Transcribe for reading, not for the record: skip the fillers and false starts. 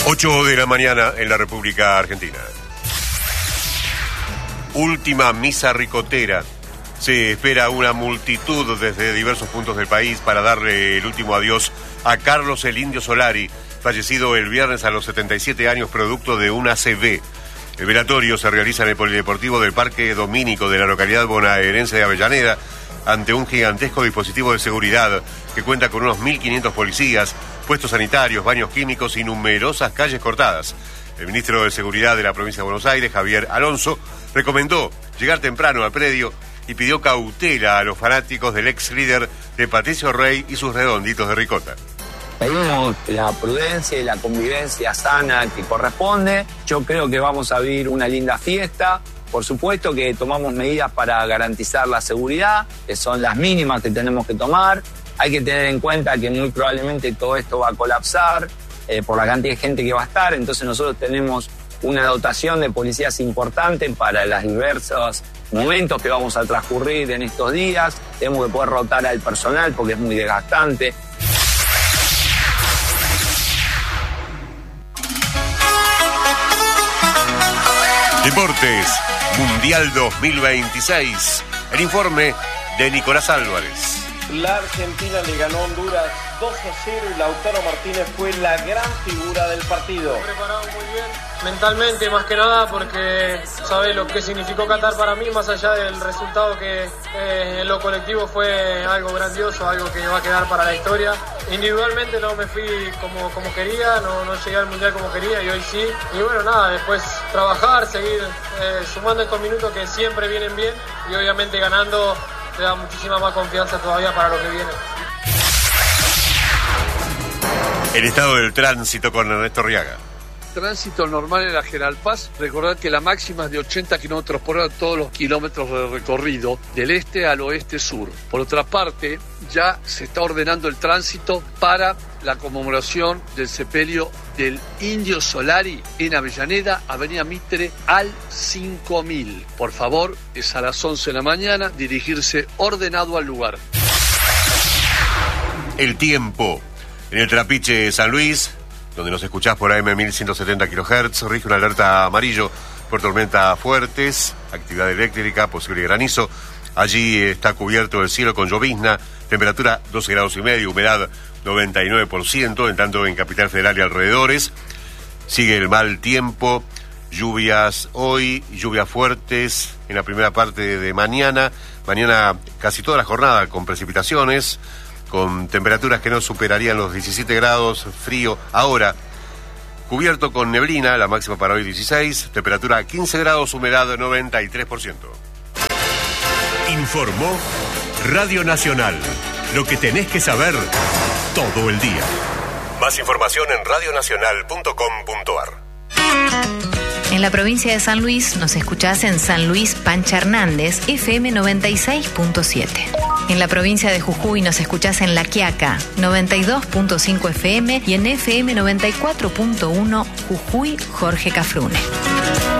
8 de la mañana en la República Argentina. Última misa ricotera. Se espera una multitud desde diversos puntos del país para darle el último adiós a Carlos el Indio Solari, fallecido el viernes a los 77 años producto de un ACV. El velatorio se realiza en el Polideportivo del Parque Domínico de la localidad bonaerense de Avellaneda, ante un gigantesco dispositivo de seguridad que cuenta con unos 1.500 policías, puestos sanitarios, baños químicos y numerosas calles cortadas. El ministro de Seguridad de la provincia de Buenos Aires, Javier Alonso, recomendó llegar temprano al predio y pidió cautela a los fanáticos del ex líder de Patricio Rey y sus redonditos de ricota. Pedimos la prudencia y la convivencia sana que corresponde. Yo creo que vamos a vivir una linda fiesta. Por supuesto que tomamos medidas para garantizar la seguridad, que son las mínimas que tenemos que tomar. Hay que tener en cuenta que muy probablemente todo esto va a colapsar por la cantidad de gente que va a estar. Entonces nosotros tenemos una dotación de policías importante para los diversos momentos que vamos a transcurrir en estos días. Tenemos que poder rotar al personal porque es muy desgastante. Deportes, Mundial 2026. El informe de Nicolás Álvarez. La Argentina le ganó a Honduras 2-0 y Lautaro Martínez fue la gran figura del partido. Preparado muy bien, mentalmente más que nada, porque sabe lo que significó Qatar para mí, más allá del resultado que en lo colectivo fue algo grandioso, algo que va a quedar para la historia. Individualmente no me fui como quería, no llegué al Mundial como quería y hoy sí. Y bueno, nada, después trabajar, seguir sumando estos minutos que siempre vienen bien y obviamente ganando te da muchísima más confianza todavía para lo que viene. El estado del tránsito con Ernesto Riaga. Tránsito normal en la General Paz. Recordar que la máxima es de 80 kilómetros por hora todos los kilómetros de recorrido, del este al oeste sur. Por otra parte, ya se está ordenando el tránsito para la conmemoración del sepelio del Indio Solari en Avellaneda, Avenida Mitre al 5000. Por favor, es a las 11 de la mañana, dirigirse ordenado al lugar. El tiempo. En el Trapiche San Luis, donde nos escuchás por AM 1170 kHz, rige una alerta amarillo por tormentas fuertes, actividad eléctrica, posible granizo. Allí está cubierto el cielo con llovizna, temperatura 12 grados y medio, humedad 99%, en tanto en Capital Federal y alrededores. Sigue el mal tiempo, lluvias hoy, lluvias fuertes en la primera parte de mañana. Mañana casi toda la jornada con precipitaciones, con temperaturas que no superarían los 17 grados, frío. Ahora, cubierto con neblina, la máxima para hoy 16, temperatura 15 grados, humedad 93%. Informó Radio Nacional. Lo que tenés que saber todo el día. Más información en radionacional.com.ar. En la provincia de San Luis nos escuchás en San Luis Pancha Hernández, FM 96.7. En la provincia de Jujuy nos escuchás en La Quiaca, 92.5 FM y en FM 94.1 Jujuy Jorge Cafrune.